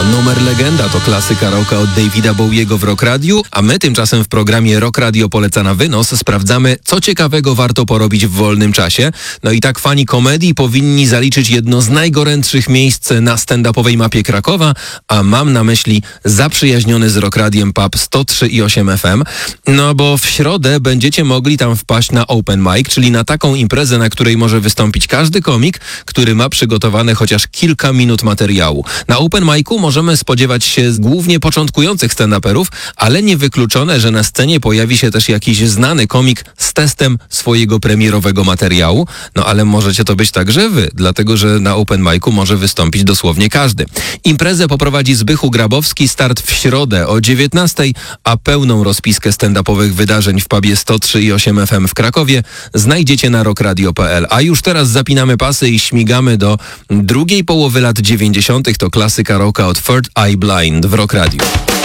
Numer Legenda to klasyka rocka od Davida Bowiego w Rock Radiu, a my tymczasem w programie Rock Radio poleca na wynos sprawdzamy, co ciekawego warto porobić w wolnym czasie. No i tak fani komedii powinni zaliczyć jedno z najgorętszych miejsc na stand-upowej mapie Krakowa, a mam na myśli zaprzyjaźniony z Rock Radiem pub 103,8 FM. No bo w środę będziecie mogli tam wpaść na open mic, czyli na taką imprezę, na której może wystąpić każdy komik, który ma przygotowane chociaż kilka minut materiału. Na open micu możemy spodziewać się głównie początkujących stand-uperów, ale niewykluczone, że na scenie pojawi się też jakiś znany komik z testem swojego premierowego materiału. No ale możecie to być także wy, dlatego że na open micu może wystąpić dosłownie każdy. Imprezę poprowadzi Zbychu Grabowski, start w środę o 19:00, a pełną rozpiskę stand-upowych wydarzeń w pubie 103,8 FM w Krakowie znajdziecie na rockradio.pl. A już teraz zapinamy pasy i śmigamy do drugiej połowy lat 90. To klasyka rocka od Third Eye Blind w Rock Radio.